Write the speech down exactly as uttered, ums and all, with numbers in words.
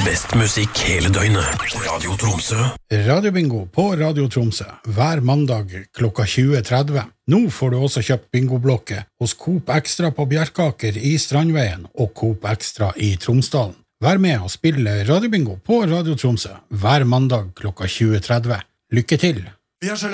Best musikk hele døgnet. Radio Tromsø. Radiobingo på Radio Tromsø. Hver mandag klokka tjue tretti. Nå får du også kjøpt bingoblokke hos Coop Extra på Bjerkaker i Strandveien og Coop Extra i Tromsdalen. Vær med og spille Radiobingo på Radio Tromsø hver mandag klokka tjue tretti. Lykke til!